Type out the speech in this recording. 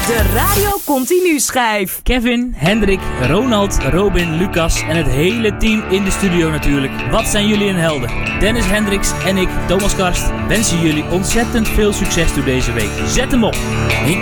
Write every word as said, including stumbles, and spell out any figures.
De Radio Continu schijf. Kevin, Hendrik, Ronald, Robin, Lucas en het hele team in de studio natuurlijk. Wat zijn jullie een helden? Dennis Hendricks en ik, Thomas Karst, wensen jullie ontzettend veel succes door deze week. Zet hem op!